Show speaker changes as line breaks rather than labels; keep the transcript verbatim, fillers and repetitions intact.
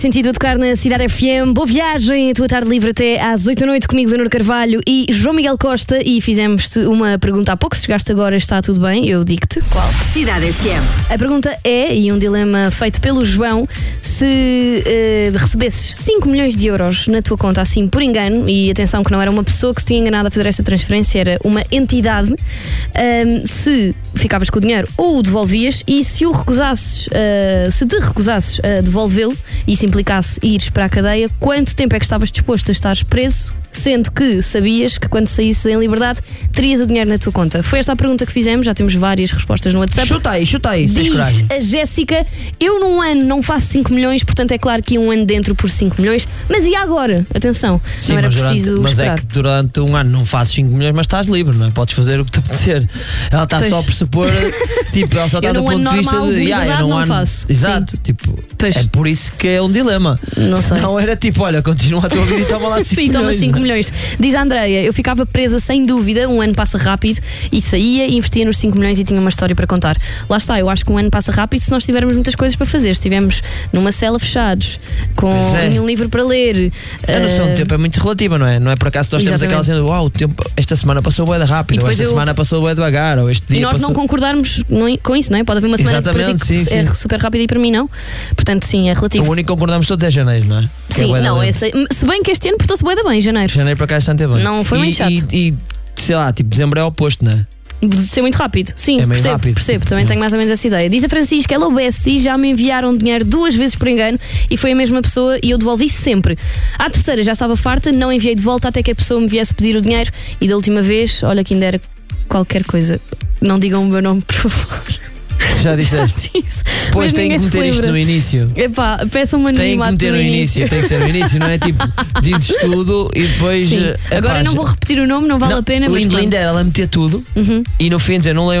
Sentido a tocar na Cidade F M. Boa viagem, a tua tarde livre até às oito da noite comigo, Leonor Carvalho e João Miguel Costa. E fizemos-te uma pergunta há pouco. Se chegaste agora, está tudo bem? Eu digo-te. Qual?
Cidade F M.
A pergunta é, e um dilema feito pelo João, se uh, recebesses cinco milhões de euros na tua conta assim por engano, e atenção que não era uma pessoa que se tinha enganado a fazer esta transferência, era uma entidade, um, se ficavas com o dinheiro ou o devolvias, e se o recusasses, uh, se te recusasses a devolvê-lo e se implicasse ires para a cadeia, quanto tempo é que estavas disposto a estar preso, sendo que sabias que quando saísses em liberdade terias o dinheiro na tua conta? Foi esta a pergunta que fizemos, já temos várias respostas no WhatsApp.
Chuta aí, chuta aí, se tens
Diz
coragem.
a Jéssica: eu num ano não faço cinco milhões, portanto é claro que ia um ano dentro por cinco milhões, mas e agora? Atenção,
Sim,
não era
mas,
preciso
durante, mas
esperar.
é que durante um ano não fazes cinco milhões, mas estás livre, não é? Podes fazer o que te apetecer. Ela está
Pois.
só a pressupor, tipo, ela só está
Eu
do
num
ponto
ano
de vista
normal, de
de. "Ah, eu
liberdade,
num
não
ano-"
faço.
Exato, tipo,
Pois.
é por isso que é um dilema.
Não sei.
Senão era tipo, olha, continua a tua vida e toma lá cinco
Sim, toma
milhões.
cinco
não é?
milhões. Diz a Andreia: eu ficava presa sem dúvida, um ano passa rápido, e saía e investia nos cinco milhões e tinha uma história para contar. Lá está, eu acho que um ano passa rápido se nós tivermos muitas coisas para fazer. Estivemos numa cela fechados, com
Pois é.
nenhum livro para ler.
A noção
uh,
de tempo é muito relativa, não é? Não é por acaso nós temos
Exatamente.
aquela cena de uau, o tempo, esta semana passou bué de
E
rápido, ou
depois
esta
eu-
semana passou bué devagar, ou este
E
dia
nós
passou...
não concordarmos não- com isso, não é? Pode haver uma semana que para ti
Exatamente,
que
sim,
é
sim.
super rápida e para mim não. Portanto, sim, é
O
relativo.
único que concordamos todos é janeiro, não é? Que é
Sim,
bué da
não,
lento.
eu sei. Se bem que este ano portou-se bué da bem, em janeiro.
Janeiro para cá está bem.
Não foi
e,
muito chato.
E, e, sei lá, tipo, dezembro é o oposto, não é?
De ser muito rápido. Sim,
É meio
percebo,
rápido.
percebo. Também tenho mais ou menos essa ideia. Diz a Francisca: hello Bessie, já me enviaram dinheiro duas vezes por engano e foi a mesma pessoa e eu devolvi sempre. À terceira já estava farta, não enviei de volta até que a pessoa me viesse pedir o dinheiro, e da última vez, olha que ainda era qualquer coisa. Não digam o meu nome, por favor.
Tu já disseste.
Isso.
Pois
Mas
tem que
ninguém se
meter isto
lembra.
no início.
Epá, peçam uma
Tem que
anonimato
meter no início, tem que ser no início, não é tipo, dizes tudo e depois.
Sim.
eh,
Agora
epá,
não vou repetir o nome, não vale
não,
a pena, mas
lindo,
pronto.
lindo era ela meter tudo
Uhum.
e no fim dizer, não lembro